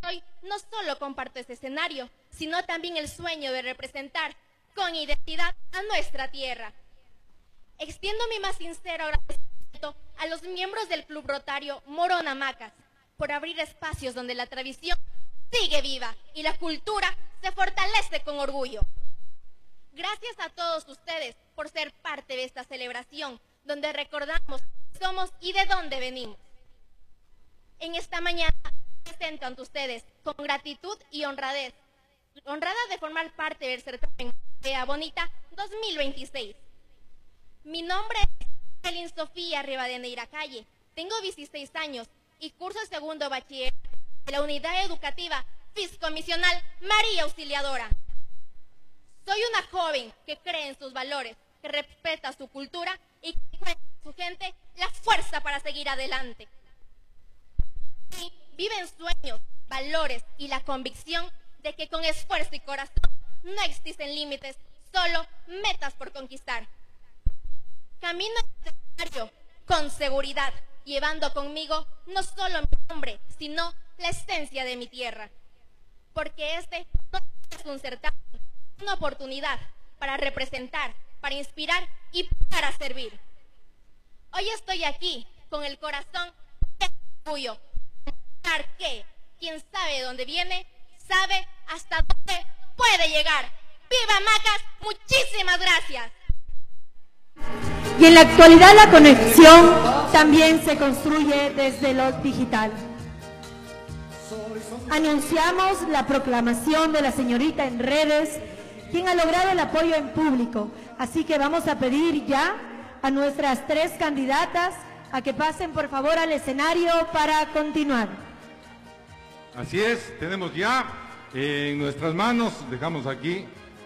hoy no solo comparto este escenario, sino también el sueño de representar con identidad a nuestra tierra. Extiendo mi más sincero agradecimiento a los miembros del Club Rotario Morón Hamacas por abrir espacios donde la tradición sigue viva y la cultura se fortalece con orgullo. Gracias a todos ustedes por ser parte de esta celebración, donde recordamos quiénes somos y de dónde venimos. En esta mañana me presento ante ustedes con gratitud y honradez, honrada de formar parte del certamen Macabea Bonita 2026. Mi nombre es Evelyn Sofía Rivadeneira Calle, tengo 16 años y curso el segundo bachiller de la unidad educativa fiscomisional María Auxiliadora. Soy una joven que cree en sus valores, que respeta su cultura y que encuentra en su gente la fuerza para seguir adelante. Y viven sueños, valores y la convicción de que con esfuerzo y corazón no existen límites, solo metas por conquistar. Camino este escenario con seguridad, llevando conmigo no solo mi nombre, sino la esencia de mi tierra. Porque este no es un certamen, es una oportunidad para representar, para inspirar y para servir. Hoy estoy aquí con el corazón de orgullo, que quien sabe dónde viene, sabe hasta dónde puede llegar. ¡Viva Hamacas! ¡Muchísimas gracias! Y en la actualidad la conexión también se construye desde lo digital. Anunciamos la proclamación de la señorita en redes, quien ha logrado el apoyo en público. Así que vamos a pedir ya a nuestras 3 candidatas a que pasen por favor al escenario para continuar. Así es, tenemos ya en nuestras manos, dejamos aquí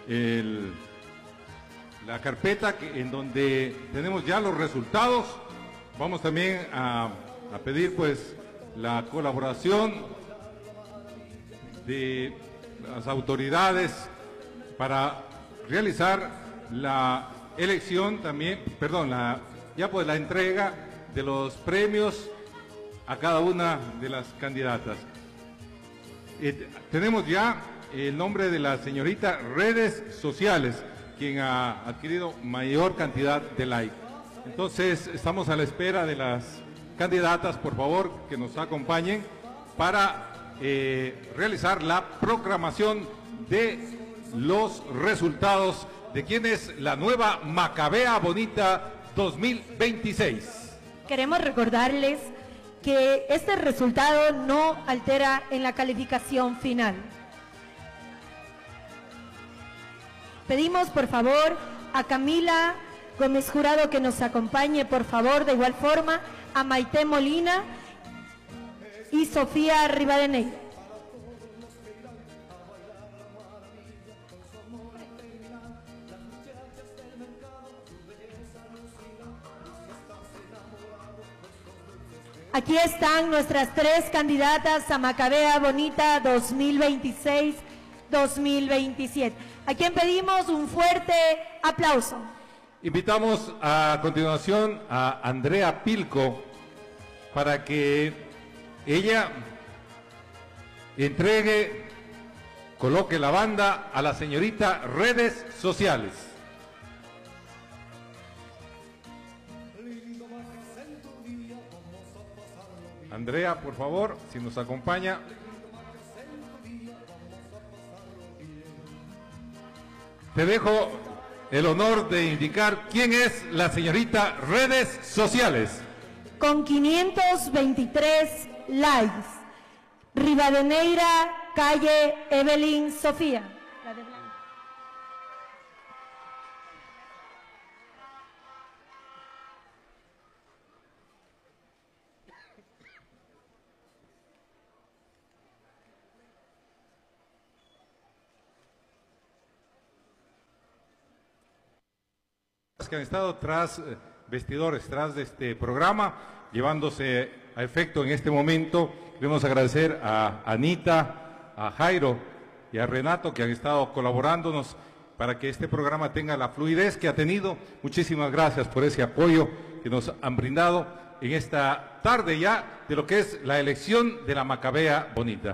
la carpeta en donde tenemos ya los resultados. Vamos también a pedir pues la colaboración de las autoridades para realizar la elección también, perdón, la entrega de los premios a cada una de las candidatas. Tenemos ya el nombre de la señorita Redes Sociales, quien ha adquirido mayor cantidad de likes. Entonces, estamos a la espera de las candidatas, por favor, que nos acompañen para realizar la proclamación de los resultados de quién es la nueva Macabea Bonita 2026. Queremos recordarles que este resultado no altera en la calificación final. Pedimos por favor a Camila Gómez Jurado que nos acompañe, por favor, de igual forma a Maite Molina y Sofía Rivadeneira. Aquí están nuestras 3 candidatas a Macabea Bonita 2026-2027. A quien pedimos un fuerte aplauso. Invitamos a continuación a Andrea Pilco para que ella coloque la banda a la señorita Redes Sociales. Andrea, por favor, si nos acompaña. Te dejo el honor de indicar quién es la señorita Redes Sociales. Con 523 likes, Rivadeneira Calle Evelyn Sofía. La de blanco. Que han estado tras vestidores, tras de este programa, llevándose a efecto en este momento. Queremos agradecer a Anita, a Jairo y a Renato que han estado colaborándonos para que este programa tenga la fluidez que ha tenido. Muchísimas gracias por ese apoyo que nos han brindado en esta tarde ya de lo que es la elección de la Macabea Bonita.